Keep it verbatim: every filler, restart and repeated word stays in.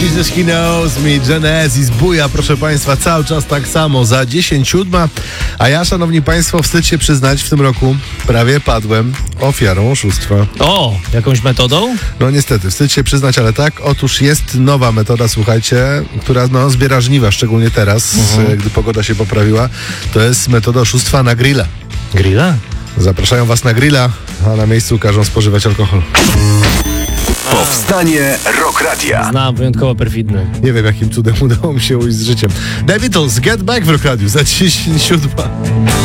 Jesus He Knows Me, Genesis, buja, proszę Państwa, cały czas tak samo, za dziesięć siódma, a ja, szanowni Państwo, wstyd się przyznać, w tym roku prawie padłem ofiarą oszustwa. O, jakąś metodą? No niestety, wstyd się przyznać, ale tak, otóż jest nowa metoda, słuchajcie, która no, zbiera żniwa, szczególnie teraz, mhm. gdy pogoda się poprawiła, to jest metoda oszustwa na grilla. Grilla? Zapraszają Was na grilla, a na miejscu każą spożywać alkohol. Powstanie Rock Radia. Znam, wyjątkowo perfidny. Nie wiem, jakim cudem udało mi się ujść z życiem. The Beatles, Get Back w Rock Radiu za dziesięć siódma.